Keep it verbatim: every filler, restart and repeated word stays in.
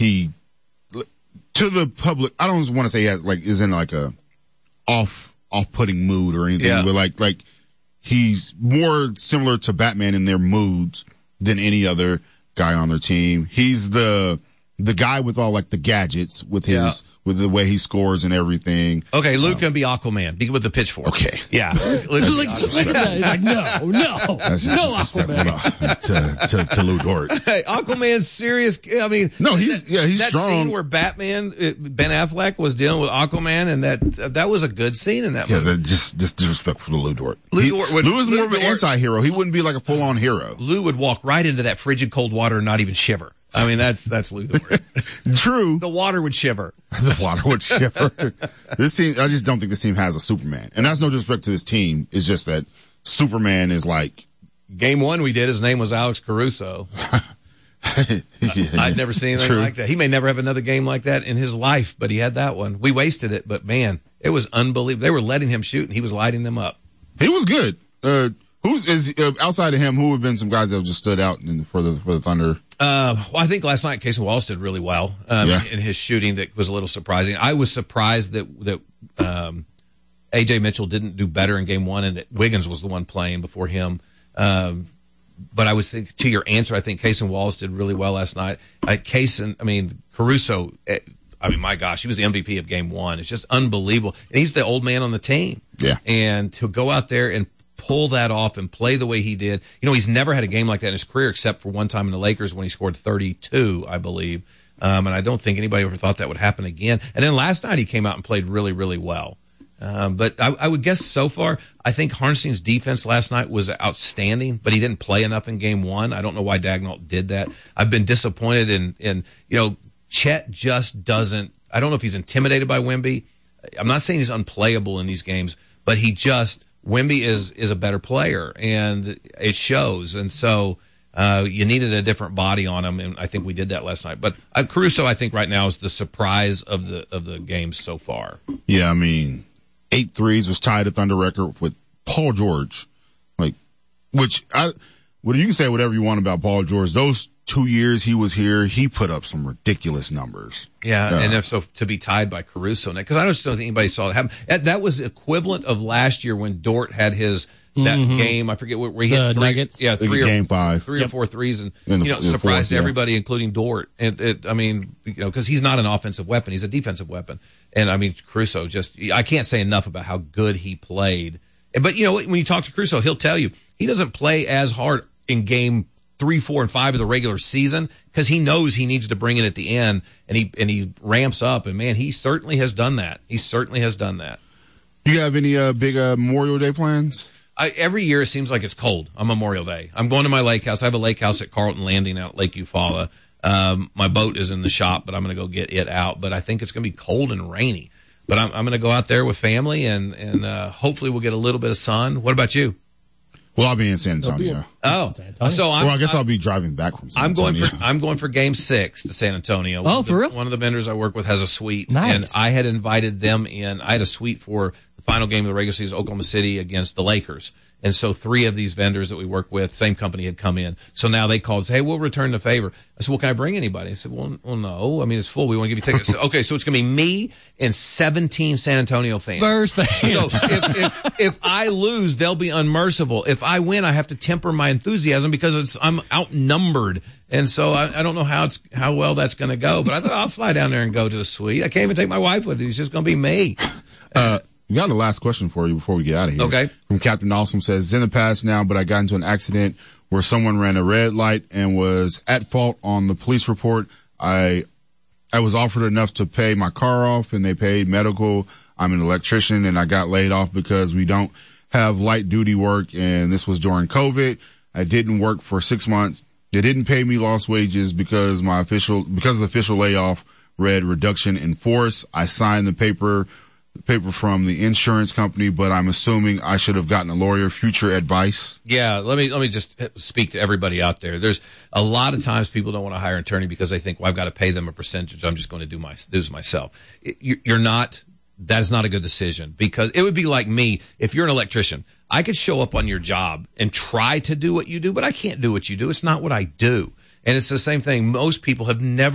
he to the public. I don't want to say he has like is in like a off off putting mood or anything, yeah. but like like he's more similar to Batman in their moods than any other guy on their team. He's the the guy with all like the gadgets with his yeah. with the way he scores and everything. Okay, Luke um, can be Aquaman be with the pitchfork. Okay, yeah. Luke like, like, no, no, That's just no Aquaman to, to to Lou Dort. Hey, Aquaman's serious. I mean, no, he's yeah, he's that strong. Scene where Batman Ben Affleck was dealing with Aquaman, and that that was a good scene in that yeah, movie. Yeah, just just disrespectful to Lou Dort. Lou, he, Dort would, Lou is Lou more of an Dort, anti-hero. He wouldn't be like a full-on hero. Lou would walk right into that frigid cold water and not even shiver. I mean, that's that's Lou Dort. True. The water would shiver. The water would shiver. This team, I just don't think this team has a Superman. And that's no disrespect to this team. It's just that Superman is like. Game one we did, his name was Alex Caruso. yeah, I'd never seen anything True. like that. He may never have another game like that in his life, but he had that one. We wasted it, but man, it was unbelievable. They were letting him shoot, and he was lighting them up. He was good. Uh, who's is uh, outside of him? Who have been some guys that have just stood out in, for the for the Thunder? Uh, well, I think last night Casey Wallace did really well um, yeah. in his shooting. That was a little surprising. I was surprised that that um, A J Mitchell didn't do better in game one, and that Wiggins was the one playing before him. Um, but I was think to your answer, I think Casey Wallace did really well last night. Uh, Casey, I mean Caruso. I mean, my gosh, he was the M V P of game one. It's just unbelievable. And he's the old man on the team. Yeah, and to go out there and pull that off and play the way he did. You know, he's never had a game like that in his career except for one time in the Lakers when he scored thirty-two, I believe. Um, and I don't think anybody ever thought that would happen again. And then last night he came out and played really, really well. Um, but I, I would guess so far, I think Harnstein's defense last night was outstanding, but he didn't play enough in game one. I don't know why Daigneault did that. I've been disappointed in, in, you know, Chet just doesn't, I don't know if he's intimidated by Wemby. I'm not saying he's unplayable in these games, but he just, Wemby is is a better player, and it shows. And so uh, you needed a different body on him, and I think we did that last night. But uh, Caruso, I think, right now is the surprise of the of the games so far. Yeah, I mean, eight threes was tied a Thunder record with Paul George. Like, which I, well, you can say whatever you want about Paul George. Those two years he was here, he put up some ridiculous numbers. Yeah, uh, and if so to be tied by Caruso, because I just don't think anybody saw that happen. That, that was equivalent of last year when Dort had his that mm-hmm. game. I forget where, where he the hit three, Nuggets. yeah, three or game five, three yep. or four threes, and the, you know surprised fourth, yeah. everybody, including Dort. And it, I mean, you know, because he's not an offensive weapon, he's a defensive weapon. And I mean, Caruso just I can't say enough about how good he played. But you know, when you talk to Caruso, he'll tell you he doesn't play as hard in game three, four, and five of the regular season because he knows he needs to bring it at the end, and he and he ramps up. And man, he certainly has done that. He certainly has done that. Do you have any uh, big uh, Memorial Day plans? I, every year it seems like it's cold on Memorial Day. I'm going to my lake house. I have a lake house at Carlton Landing out at Lake Eufaula. Um, my boat is in the shop, but I'm going to go get it out. But I think it's going to be cold and rainy. But I'm, I'm going to go out there with family, and and uh, hopefully we'll get a little bit of sun. What about you? Well, I'll be in San Antonio. Oh, so I'm, well, I guess I'm, I'll be driving back from San I'm going Antonio. for I'm going for Game Six to San Antonio. Oh, for the, real? One of the vendors I work with has a suite, Nice. and I had invited them in. I had a suite for the final game of the regular season, Oklahoma City against the Lakers. And so three of these vendors that we work with, same company, had come in. So now they called and said, hey, we'll return the favor. I said, well, can I bring anybody? I said, well, well no. I mean, it's full. We want to give you tickets. I said, okay, so it's going to be me and seventeen San Antonio fans. Spurs fans. So if, if, if I lose, they'll be unmerciful. If I win, I have to temper my enthusiasm because it's, I'm outnumbered. And so I, I don't know how it's how well that's going to go. But I thought I'll fly down there and go to the suite. I can't even take my wife with me. It's just going to be me. Uh, We got a last question for you before we get out of here. Okay. From Captain Awesome says, it's in the past now, but I got into an accident where someone ran a red light and was at fault on the police report. I, I was offered enough to pay my car off and they paid medical. I'm an electrician and I got laid off because we don't have light duty work. And this was during COVID. I didn't work for six months. They didn't pay me lost wages because my official, because of the official layoff read reduction in force. I signed the paper paper from the insurance company, but I'm assuming I should have gotten a lawyer. Future advice? Yeah, let me let me just speak to everybody out there. There's a lot of times people don't want to hire an attorney because they think, well, I've got to pay them a percentage. I'm just going to do my do this myself. It, you're not. That is not a good decision because it would be like me if you're an electrician. I could show up on your job and try to do what you do, but I can't do what you do. It's not what I do. And it's the same thing. Most people have never